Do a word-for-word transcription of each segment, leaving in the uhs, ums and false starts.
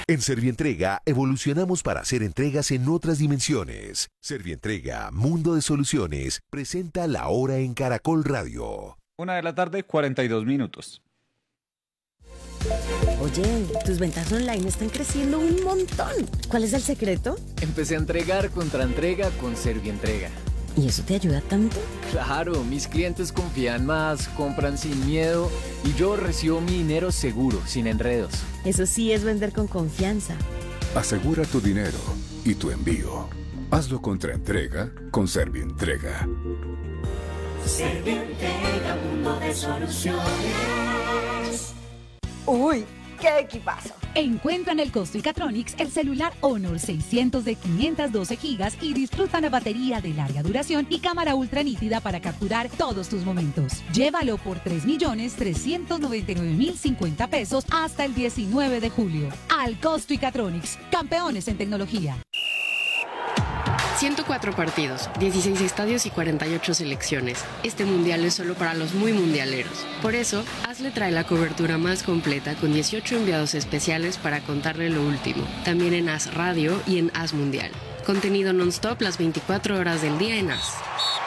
En Servientrega evolucionamos para hacer entregas en otras dimensiones. Servientrega, Mundo de Soluciones, presenta La Hora en Caracol Radio. Una de la tarde, cuarenta y dos minutos. Oye, tus ventas online están creciendo un montón. ¿Cuál es el secreto? Empecé a entregar contra entrega con Servientrega. ¿Y eso te ayuda tanto? Claro, mis clientes confían más, compran sin miedo y yo recibo mi dinero seguro, sin enredos. Eso sí es vender con confianza. Asegura tu dinero y tu envío. Hazlo contra entrega con Servientrega. Servientrega, mundo de soluciones. ¡Uy! ¡Qué equipazo! Encuentra en el Costo Icatronics el celular Honor seiscientos de quinientos doce gigas y disfruta la batería de larga duración y cámara ultra nítida para capturar todos tus momentos. Llévalo por tres millones trescientos noventa y nueve mil cincuenta pesos hasta el diecinueve de julio. Al Costo Icatronics, campeones en tecnología. ciento cuatro partidos, dieciséis estadios y cuarenta y ocho selecciones. Este mundial es solo para los muy mundialeros. Por eso, Hazle trae la cobertura más completa con dieciocho enviados especiales para contarle lo último. También en Haz Radio y en Haz Mundial. Contenido non-stop las veinticuatro horas del día en Haz.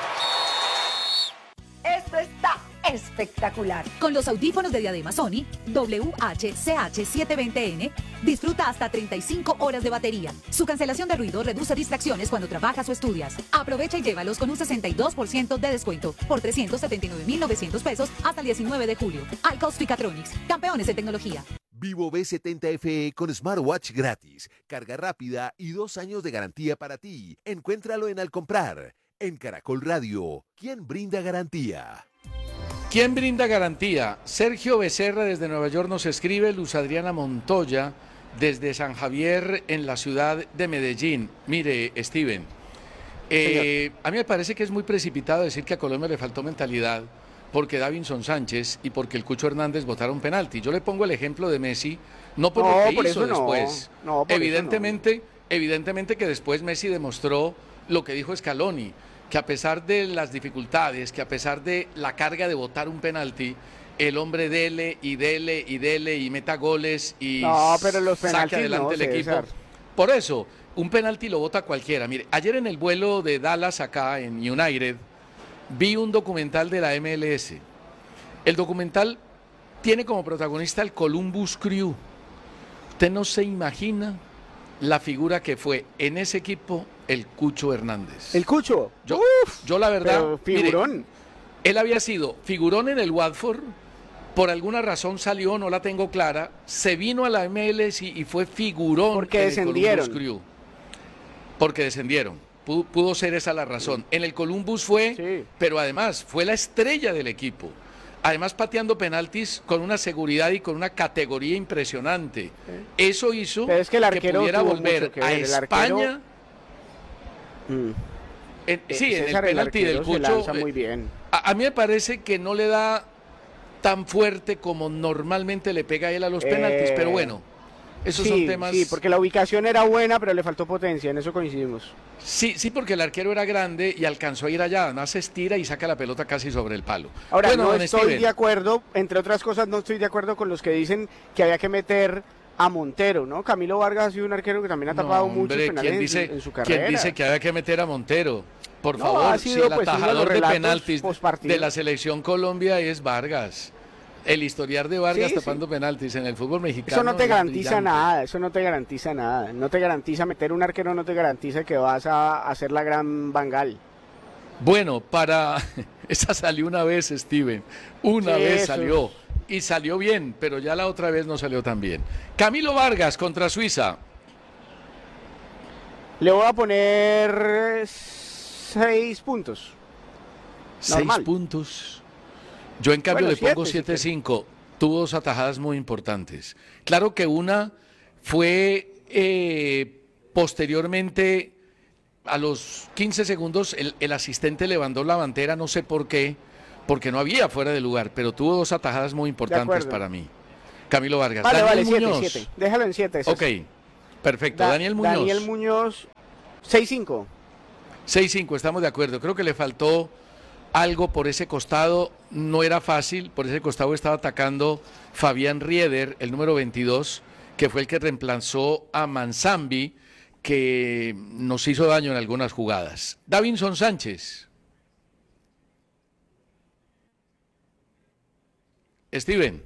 Esto está espectacular. Con los audífonos de diadema Sony W H C H setecientos veinte N, disfruta hasta treinta y cinco horas de batería. Su cancelación de ruido reduce distracciones cuando trabajas o estudias. Aprovecha y llévalos con un sesenta y dos por ciento de descuento por trescientos setenta y nueve mil novecientos pesos hasta el diecinueve de julio. Al Costo Icatronics, campeones de tecnología. Vivo B setenta F E con smartwatch gratis, carga rápida y dos años de garantía para ti. Encuéntralo en Al Comprar. En Caracol Radio, ¿quién brinda garantía? ¿Quién brinda garantía? Sergio Becerra desde Nueva York nos escribe, Luz Adriana Montoya desde San Javier en la ciudad de Medellín. Mire, Steven, eh, a mí me parece que es muy precipitado decir que a Colombia le faltó mentalidad porque Davinson Sánchez y porque el Cucho Hernández botaron penalti. Yo le pongo el ejemplo de Messi, no por no, lo que por hizo eso no. después. No, por evidentemente, eso no. evidentemente que después Messi demostró lo que dijo Scaloni, que a pesar de las dificultades, que a pesar de la carga de botar un penalti, el hombre dele y dele y dele y meta goles y no, pero los saque adelante no, el equipo. César. Por eso, un penalti lo bota cualquiera. Mire, ayer en el vuelo de Dallas acá en United, vi un documental de la M L S. El documental tiene como protagonista el Columbus Crew. Usted no se imagina la figura que fue en ese equipo el Cucho Hernández. ¿El Cucho? Yo, Uf, yo la verdad, pero figurón. Mire, él había sido figurón en el Watford, por alguna razón salió, no la tengo clara, se vino a la M L S y, y fue figurón porque en descendieron. el Columbus Crew. Porque descendieron. Pudo, pudo ser esa la razón. En el Columbus fue, sí. Pero además fue la estrella del equipo. Además pateando penaltis con una seguridad y con una categoría impresionante. Sí. Eso hizo pero es que, el arquero que pudiera volver que a el España. Arquero... Mm. En, sí, César, en el penalti el del Cucho. Se lanza muy bien. A, a mí me parece que no le da tan fuerte como normalmente le pega a él a los penaltis, eh... pero bueno. Esos sí, son temas... Sí, porque la ubicación era buena, pero le faltó potencia, en eso coincidimos. Sí, sí, porque el arquero era grande y alcanzó a ir allá, además se estira y saca la pelota casi sobre el palo. Ahora, bueno, no estoy Steven. de acuerdo, entre otras cosas, no estoy de acuerdo con los que dicen que había que meter a Montero, ¿no? Camilo Vargas ha sido un arquero que también ha tapado no, muchos penales ¿quién dice, en, en su carrera. ¿Quién dice que había que meter a Montero? Por no, favor, sido, si el pues, atajador de penaltis post-partido. de la selección Colombia es Vargas. El historial de Vargas sí, tapando sí. penaltis en el fútbol mexicano. Eso no te garantiza brillante. nada, eso no te garantiza nada. No te garantiza meter un arquero, no te garantiza que vas a hacer la gran Bangal. Bueno, para... Esa salió una vez, Steven. Una sí, vez eso. salió. Y salió bien, pero ya la otra vez no salió tan bien. Camilo Vargas contra Suiza. Le voy a poner seis puntos. Normal. Seis puntos. Yo en cambio bueno, le pongo siete cinco. Tuvo dos atajadas muy importantes. Claro que una fue eh, posteriormente, a los quince segundos, el, el asistente levantó la bandera, no sé por qué, porque no había fuera de lugar, pero tuvo dos atajadas muy importantes para mí. Camilo Vargas. Vale, Daniel vale, Muñoz. siete, siete. Déjalo en siete. Ok, perfecto. Da, Daniel Muñoz. Daniel Muñoz, seis cinco. seis cinco, estamos de acuerdo. Creo que le faltó algo por ese costado, no era fácil, por ese costado estaba atacando Fabián Rieder, el número veintidós, que fue el que reemplazó a Manzambi, que nos hizo daño en algunas jugadas. Davinson Sánchez. Steven.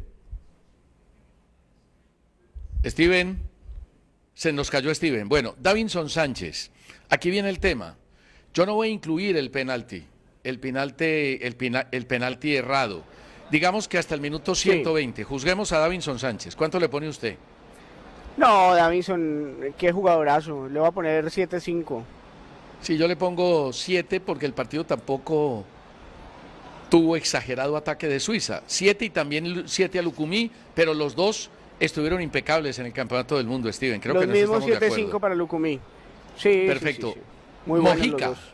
Steven. Se nos cayó Steven. Bueno, Davinson Sánchez. Aquí viene el tema. Yo no voy a incluir el penalti, el penalti, el, pena, el penalti errado. Digamos que hasta el minuto ciento veinte. Sí. Juzguemos a Davinson Sánchez. ¿Cuánto le pone usted? No, Davinson, qué jugadorazo. Le voy a poner siete cinco. Sí, yo le pongo siete porque el partido tampoco tuvo exagerado ataque de Suiza. siete y también siete a Lucumí, pero los dos estuvieron impecables en el Campeonato del Mundo, Steven. Creo los que nos estamos de acuerdo. siete cinco para Lucumí. Sí, perfecto. Sí, sí, sí. Muy Mojica. Los dos.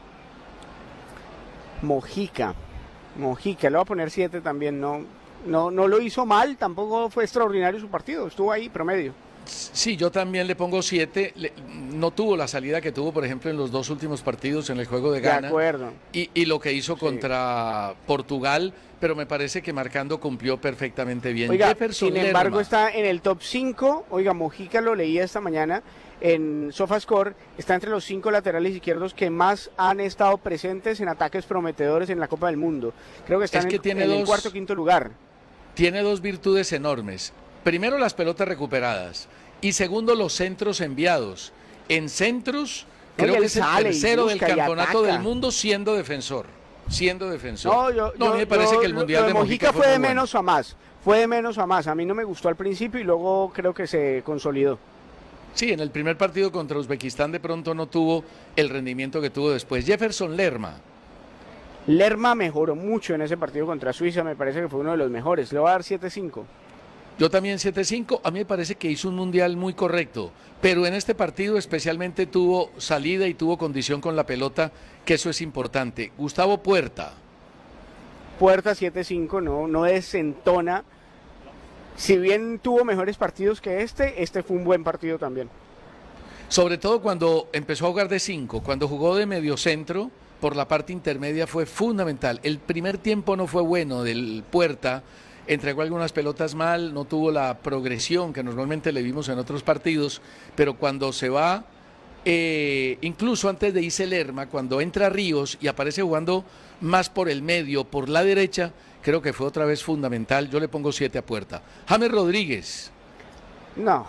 Mojica. Mojica, le voy a poner siete también. No, no, no lo hizo mal, tampoco fue extraordinario su partido. Estuvo ahí, promedio. Sí, yo también le pongo siete. No tuvo la salida que tuvo, por ejemplo, en los dos últimos partidos en el juego de Ghana. De acuerdo. Y, y lo que hizo sí. contra Portugal, pero me parece que marcando cumplió perfectamente bien. Oiga, Jefferson sin embargo, Lerma. Está en el top cinco. Oiga, Mojica lo leía esta mañana en SofaScore. Está entre los cinco laterales izquierdos que más han estado presentes en ataques prometedores en la Copa del Mundo. Creo que está es en, que el, tiene en dos, el cuarto o quinto lugar. Tiene dos virtudes enormes. Primero, las pelotas recuperadas. Y segundo, los centros enviados. En centros, creo que es el tercero del campeonato del mundo siendo defensor. Siendo defensor. No, yo, no yo, a mí me parece yo, que el Mundial de, de Mojica, Mojica fue de muy menos bueno. a más. Fue de menos a más. A mí no me gustó al principio y luego creo que se consolidó. Sí, en el primer partido contra Uzbekistán de pronto no tuvo el rendimiento que tuvo después. Jefferson Lerma. Lerma mejoró mucho en ese partido contra Suiza, me parece que fue uno de los mejores. Le voy a dar siete cinco. Yo también siete cinco, a mí me parece que hizo un mundial muy correcto, pero en este partido especialmente tuvo salida y tuvo condición con la pelota, que eso es importante. Gustavo Puerta. Puerta siete cinco, no, no desentona. Si bien tuvo mejores partidos que este, este fue un buen partido también. Sobre todo cuando empezó a jugar de cinco, cuando jugó de mediocentro, por la parte intermedia fue fundamental. El primer tiempo no fue bueno del Puerta, entregó algunas pelotas mal, no tuvo la progresión que normalmente le vimos en otros partidos, pero cuando se va, eh, incluso antes de irse Lerma, cuando entra Ríos y aparece jugando más por el medio, por la derecha, creo que fue otra vez fundamental. Yo le pongo siete a Puerta. James Rodríguez. No.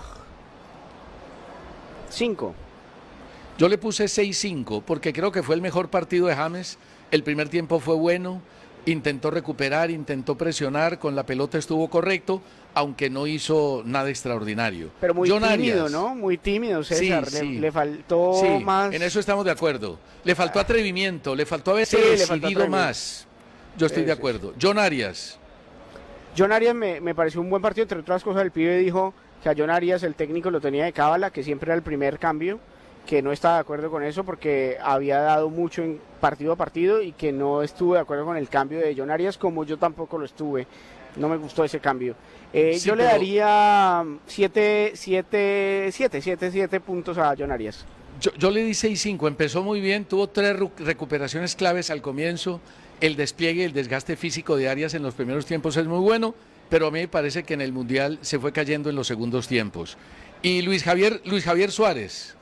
cinco. Yo le puse seis cinco porque creo que fue el mejor partido de James. El primer tiempo fue bueno. Intentó recuperar, intentó presionar, con la pelota estuvo correcto, aunque no hizo nada extraordinario. Pero muy John tímido, Arias. ¿no? Muy tímido, César. Sí, le, sí. le faltó sí, más... en eso estamos de acuerdo. Le faltó atrevimiento, le faltó haberse Sí, le decidido faltó atrevimiento. más. Yo estoy Sí, de sí, acuerdo. John Arias. John Arias me, me pareció un buen partido, entre otras cosas el pibe dijo que a John Arias el técnico lo tenía de cábala, que siempre era el primer cambio, que no estaba de acuerdo con eso porque había dado mucho en partido a partido y que no estuve de acuerdo con el cambio de John Arias, como yo tampoco lo estuve. No me gustó ese cambio. Eh, Sí, yo le pero- daría siete, siete, siete, siete, siete puntos a John Arias. Yo, yo le di seis cinco, empezó muy bien, tuvo tres ru- recuperaciones claves al comienzo, el despliegue, el desgaste físico de Arias en los primeros tiempos es muy bueno, pero a mí me parece que en el Mundial se fue cayendo en los segundos tiempos. Y Luis Javier, Luis Javier Suárez.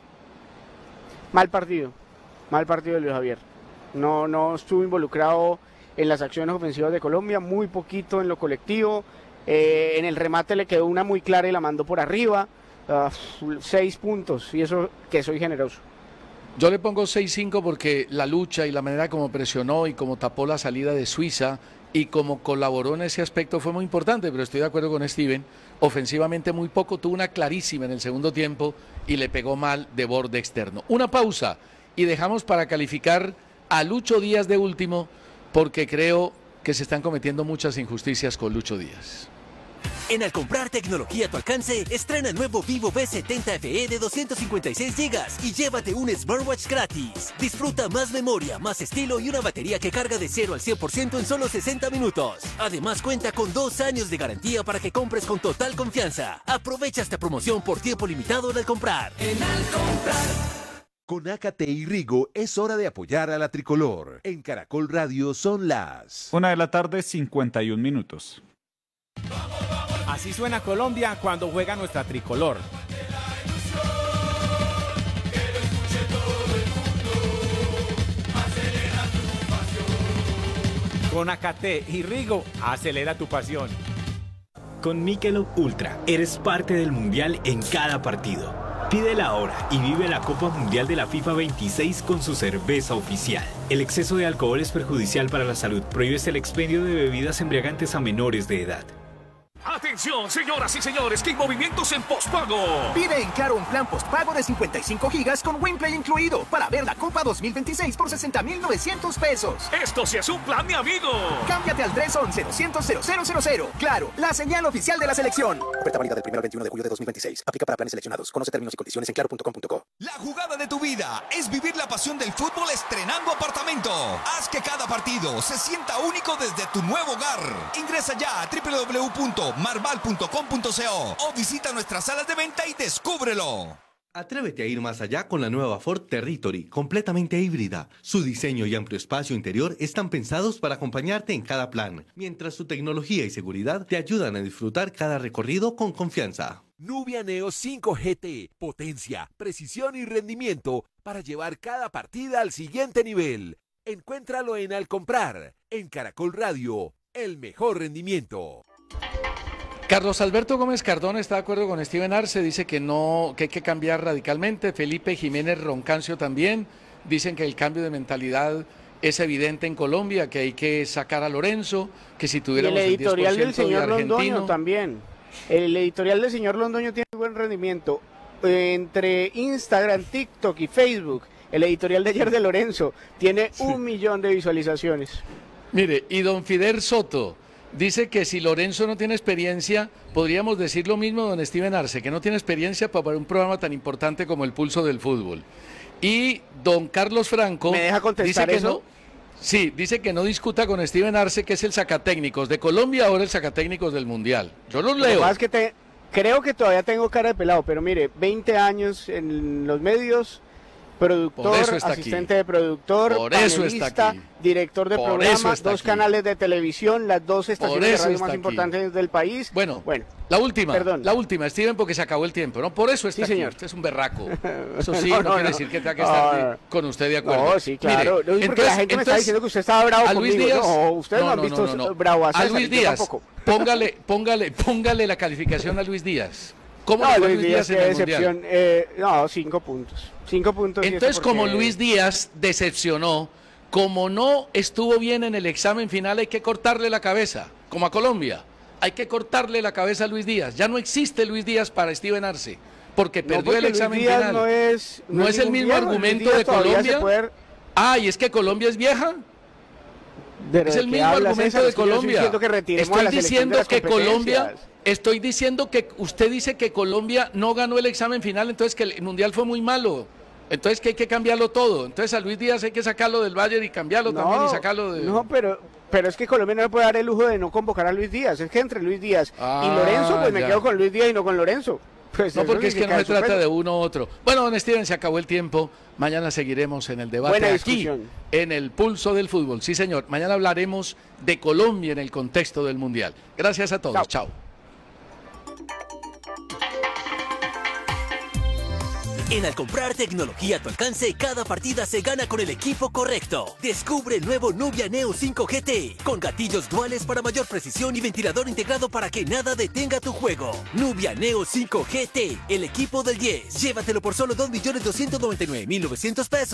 Mal partido, mal partido de Luis Javier. No, no estuvo involucrado en las acciones ofensivas de Colombia, muy poquito en lo colectivo. Eh, en el remate le quedó una muy clara y la mandó por arriba. Uh, seis puntos, y eso que soy generoso. Yo le pongo seis cinco porque la lucha y la manera como presionó y como tapó la salida de Suiza y como colaboró en ese aspecto fue muy importante, pero estoy de acuerdo con Steven, ofensivamente muy poco, tuvo una clarísima en el segundo tiempo y le pegó mal de borde externo. Una pausa y dejamos para calificar a Lucho Díaz de último porque creo que se están cometiendo muchas injusticias con Lucho Díaz. En Al Comprar Tecnología a tu alcance, estrena el nuevo Vivo V setenta F E de doscientos cincuenta y seis gigas y llévate un smartwatch gratis. Disfruta más memoria, más estilo y una batería que carga de cero al cien por ciento en solo sesenta minutos. Además cuenta con dos años de garantía para que compres con total confianza. Aprovecha esta promoción por tiempo limitado en Al Comprar. En Al Comprar. Con Ácate y Rigo es hora de apoyar a la tricolor. En Caracol Radio son las... Una de la tarde, cincuenta y un minutos. Así suena Colombia cuando juega nuestra tricolor. Con Acate y Rigo, acelera tu pasión. Con Michelob Ultra, eres parte del Mundial en cada partido. Pídela ahora y vive la Copa Mundial de la FIFA veintiséis con su cerveza oficial. El exceso de alcohol es perjudicial para la salud. Prohíbes el expendio de bebidas embriagantes a menores de edad. Atención, señoras y señores, que hay movimientos en postpago. Pide en Claro un plan postpago de cincuenta y cinco gigas con WinPlay incluido para ver la Copa dos mil veintiséis por sesenta mil novecientos pesos. Esto sí es un plan, mi amigo. Cámbiate al tres once doscientos cero cero cero cero. Claro, la señal oficial de la selección. Oferta válida del primero al veintiuno de julio de dos mil veintiséis. Aplica para planes seleccionados. Conoce términos y condiciones en claro punto com punto co. La jugada de tu vida es vivir la pasión del fútbol estrenando apartamento. Haz que cada partido se sienta único desde tu nuevo hogar. Ingresa ya a doble u doble u doble u punto marval punto com punto co o visita nuestras salas de venta y descúbrelo. Atrévete a ir más allá con la nueva Ford Territory, completamente híbrida. Su diseño y amplio espacio interior están pensados para acompañarte en cada plan, mientras su tecnología y seguridad te ayudan a disfrutar cada recorrido con confianza. Nubia Neo cinco G T, potencia, precisión y rendimiento para llevar cada partida al siguiente nivel. Encuéntralo en Al Comprar, en Caracol Radio, el mejor rendimiento. Carlos Alberto Gómez Cardona está de acuerdo con Steven Arce, dice que no, que hay que cambiar radicalmente. Felipe Jiménez Roncancio también dicen que el cambio de mentalidad es evidente en Colombia, que hay que sacar a Lorenzo, que si tuviéramos el editorial el diez por ciento del señor de Londoño argentino, también. El editorial del señor Londoño tiene buen rendimiento. Entre Instagram, TikTok y Facebook, el editorial de ayer de Lorenzo tiene sí. un millón de visualizaciones. Mire, y don Fidel Soto dice que si Lorenzo no tiene experiencia, podríamos decir lo mismo de don Steven Arce, que no tiene experiencia para un programa tan importante como El Pulso del Fútbol. Y don Carlos Franco ¿me deja contestar dice que eso? no, sí, dice que no discuta con Steven Arce, que es el sacatécnicos de Colombia, ahora el sacatécnicos del Mundial. Yo los leo. Lo más que te, creo que todavía tengo cara de pelado, pero mire, veinte años en los medios, productor, asistente aquí. de productor, Por eso está panelista, aquí. director de Por programas, dos aquí. canales de televisión, las dos estaciones de radio más aquí. importantes del país. Bueno, bueno, la última, perdón. la última, Steven, porque se acabó el tiempo, ¿no? Por eso está sí, aquí. señor. Usted es un berraco. Eso sí, no, no, no, quiere no. decir que tenga que estar no, no. con usted de acuerdo. No, sí, claro. Mire, no, porque entonces, la gente me está diciendo que usted estaba bravo a Luis conmigo. Díaz, no, ustedes no, no han visto no, no. bravo a César, a Luis yo Díaz, tampoco. póngale, póngale, póngale la calificación a Luis Díaz. ¿Cómo no, le fue Luis Luis Díaz, Díaz en qué el decepción. Mundial? Eh, no, cinco puntos. Cinco puntos. Entonces, porque... como Luis Díaz decepcionó, como no estuvo bien en el examen final, hay que cortarle la cabeza, como a Colombia. Hay que cortarle la cabeza a Luis Díaz. Ya no existe Luis Díaz para Steven Arce, porque perdió no, porque el examen Luis Díaz final. No es, no ¿No es es el mismo viejo, argumento de Colombia? Puede... Ah, ¿y es que Colombia es vieja? ¿De es el mismo hablas, argumento César? de Es que Colombia. Yo que estoy la diciendo de que Colombia, estoy diciendo que usted dice que Colombia no ganó el examen final, entonces que el Mundial fue muy malo. Entonces que hay que cambiarlo todo. Entonces a Luis Díaz hay que sacarlo del Bayern y cambiarlo no, también y sacarlo de... No, pero, pero es que Colombia no le puede dar el lujo de no convocar a Luis Díaz. Es que entre Luis Díaz ah, y Lorenzo, pues me ya. quedo con Luis Díaz y no con Lorenzo. Pues no, porque es que no se trata peso. de uno u otro. Bueno, don Steven, se acabó el tiempo. Mañana seguiremos en el debate Buena aquí, discusión. en el Pulso del Fútbol. Sí, señor. Mañana hablaremos de Colombia en el contexto del Mundial. Gracias a todos. Chao. Chao. En Al Comprar tecnología a tu alcance, cada partida se gana con el equipo correcto. Descubre el nuevo Nubia Neo cinco G T, con gatillos duales para mayor precisión y ventilador integrado para que nada detenga tu juego. Nubia Neo cinco G T, el equipo del diez. Llévatelo por solo dos millones doscientos noventa y nueve mil novecientos pesos.